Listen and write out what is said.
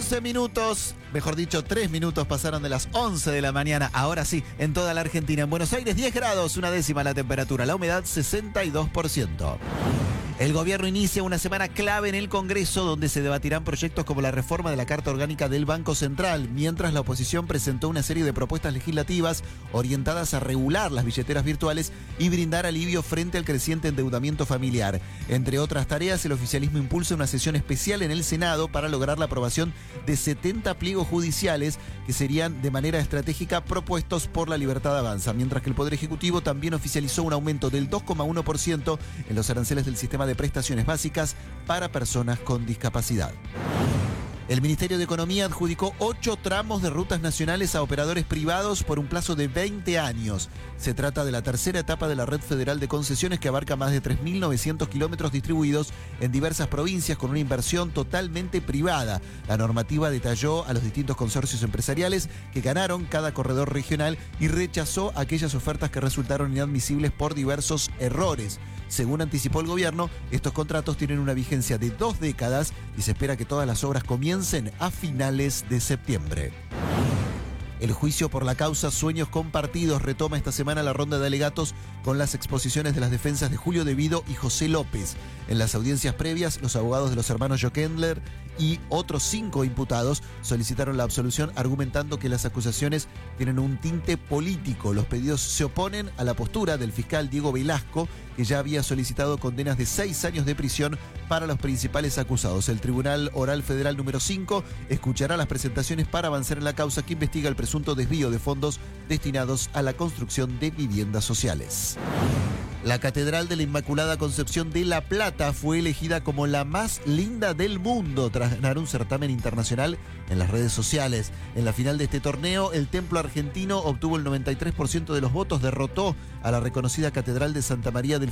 11 minutos, mejor dicho, 3 minutos pasaron de las 11 de la mañana. Ahora sí, en toda la Argentina. En Buenos Aires, 10 grados, una décima la temperatura. La humedad, 62%. El gobierno inicia una semana clave en el Congreso donde se debatirán proyectos como la reforma de la Carta Orgánica del Banco Central, mientras la oposición presentó una serie de propuestas legislativas orientadas a regular las billeteras virtuales y brindar alivio frente al creciente endeudamiento familiar. Entre otras tareas, el oficialismo impulsa una sesión especial en el Senado para lograr la aprobación de 70 pliegos judiciales que serían de manera estratégica propuestos por La Libertad Avanza, mientras que el Poder Ejecutivo también oficializó un aumento del 2,1% en los aranceles del sistema de prestaciones básicas para personas con discapacidad. El Ministerio de Economía adjudicó 8 tramos de rutas nacionales a operadores privados por un plazo de 20 años. Se trata de la tercera etapa de la Red Federal de Concesiones que abarca más de 3.900 kilómetros distribuidos en diversas provincias con una inversión totalmente privada. La normativa detalló a los distintos consorcios empresariales que ganaron cada corredor regional y rechazó aquellas ofertas que resultaron inadmisibles por diversos errores. Según anticipó el gobierno, estos contratos tienen una vigencia de 2 décadas y se espera que todas las obras comiencen a finales de septiembre. El juicio por la causa Sueños Compartidos retoma esta semana la ronda de alegatos con las exposiciones de las defensas de Julio Devido y José López. En las audiencias previas, los abogados de los hermanos Jockendler y otros 5 imputados solicitaron la absolución argumentando que las acusaciones tienen un tinte político. Los pedidos se oponen a la postura del fiscal Diego Velasco, que ya había solicitado condenas de 6 años de prisión para los principales acusados. El Tribunal Oral Federal número 5 escuchará las presentaciones para avanzar en la causa que investiga el presunto desvío de fondos destinados a la construcción de viviendas sociales. La Catedral de la Inmaculada Concepción de La Plata fue elegida como la más linda del mundo tras ganar un certamen internacional en las redes sociales. En la final de este torneo, el templo argentino obtuvo el 93% de los votos, derrotó a la reconocida Catedral de Santa María del